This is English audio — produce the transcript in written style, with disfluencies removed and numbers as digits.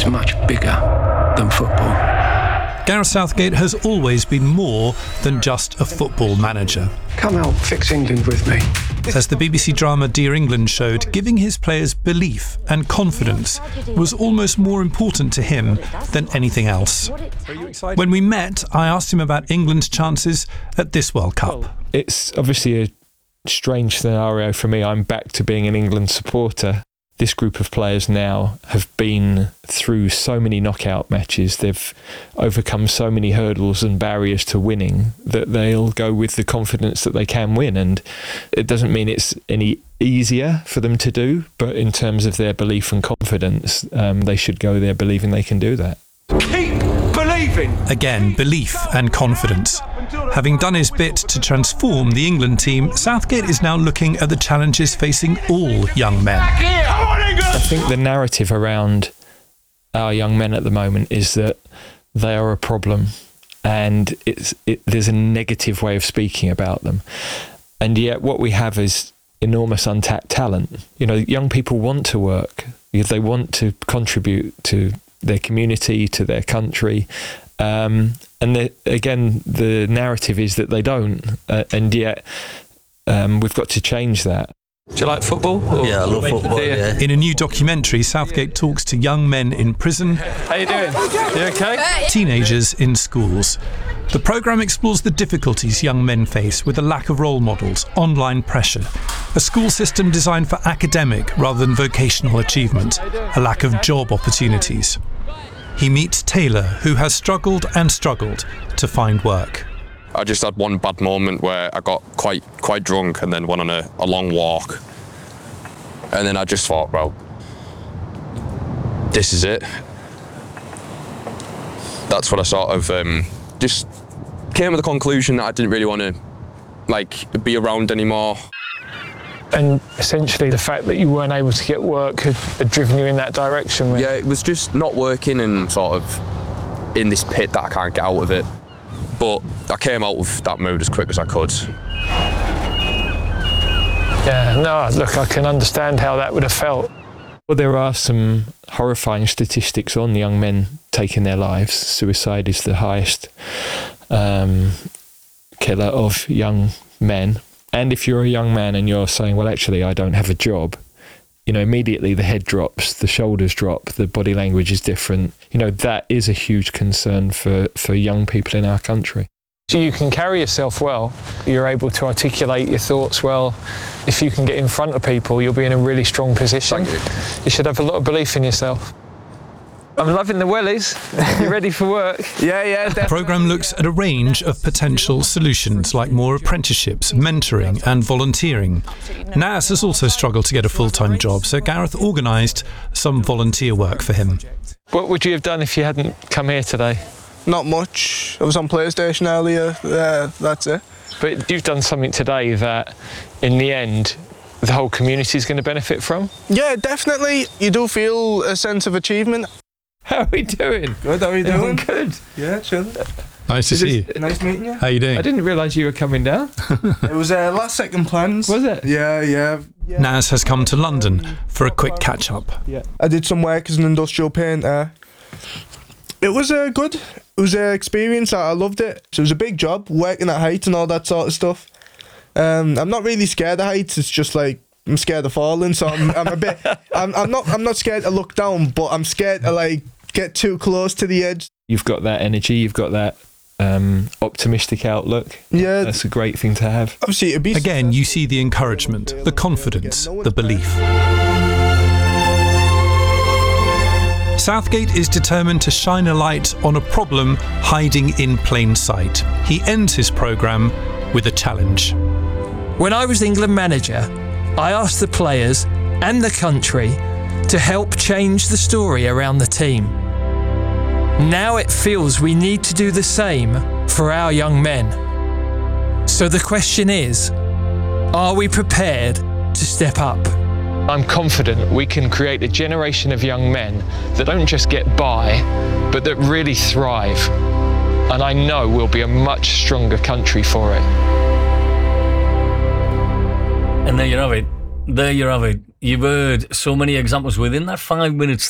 much bigger than football. Gareth Southgate has always been more than just a football manager. Come help fix England with me. As the BBC drama Dear England showed, giving his players belief and confidence was almost more important to him than anything else. When we met, I asked him about England's chances at this World Cup. It's obviously a strange scenario for me. I'm back to being an England supporter. This group of players now have been through so many knockout matches. They've overcome so many hurdles and barriers to winning that they'll go with the confidence that they can win. And it doesn't mean it's any easier for them to do, but in terms of their belief and confidence, they should go there believing they can do that. Keep believing! Again, belief and confidence. Having done his bit to transform the England team, Southgate is now looking at the challenges facing all young men. I think the narrative around our young men at the moment is that they are a problem, and there's a negative way of speaking about them. And yet what we have is enormous untapped talent. You know, young people want to work. They want to contribute to their community, to their country. And again, the narrative is that they don't. And yet we've got to change that. Do you like football? Yeah, I love football, yeah. In a new documentary, Southgate talks to young men in prison. How you doing? You okay? Teenagers in schools. The programme explores the difficulties young men face with a lack of role models, online pressure, a school system designed for academic rather than vocational achievement, a lack of job opportunities. He meets Taylor, who has struggled and struggled to find work. I just had one bad moment where I got quite drunk and then went on a long walk. And then I just thought, well, this is it. That's what I sort of just came to the conclusion that I didn't really want to be around anymore. And essentially the fact that you weren't able to get work had driven you in that direction. Yeah, it was just not working and sort of in this pit that I can't get out of it. But I came out of that mood as quick as I could. Yeah, no, look, I can understand how that would have felt. Well, there are some horrifying statistics on young men taking their lives. Suicide is the highest killer of young men. And if you're a young man and you're saying, well, actually, I don't have a job, you know, immediately the head drops, the shoulders drop, the body language is different. You know, that is a huge concern for young people in our country. So you can carry yourself well, you're able to articulate your thoughts well. If you can get in front of people, you'll be in a really strong position. Thank you. You should have a lot of belief in yourself. I'm loving the wellies. You ready for work? Yeah, definitely. The programme looks at a range of potential solutions like more apprenticeships, mentoring and volunteering. Nas has also struggled to get a full-time job, so Gareth organised some volunteer work for him. What would you have done if you hadn't come here today? Not much. I was on PlayStation earlier. That's it. But you've done something today that, in the end, the whole community is going to benefit from? Yeah, definitely. You do feel a sense of achievement. How are we doing? Good, how are you doing? Good. Yeah, chilling. Nice to see you. Nice meeting you. How are you doing? I didn't realise you were coming down. It was last second plans. Was it? Yeah. Nas has come to London for a quick catch-up. Yeah. I did some work as an industrial painter. It was good. It was an experience. I loved it. So it was a big job, working at height and all that sort of stuff. I'm not really scared of heights. It's just like I'm scared of falling. So I'm a bit. I'm not scared to look down, but I'm scared to get too close to the edge. You've got that energy. You've got that optimistic outlook. Yeah, that's a great thing to have. Obviously, it'd be again. You see the encouragement, the confidence, the belief. Southgate is determined to shine a light on a problem hiding in plain sight. He ends his programme with a challenge. When I was England manager, I asked the players and the country to help change the story around the team. Now it feels we need to do the same for our young men. So the question is, are we prepared to step up? I'm confident we can create a generation of young men that don't just get by, but that really thrive. And I know we'll be a much stronger country for it. And there you have it. There you have it. You've heard so many examples within that 5 minutes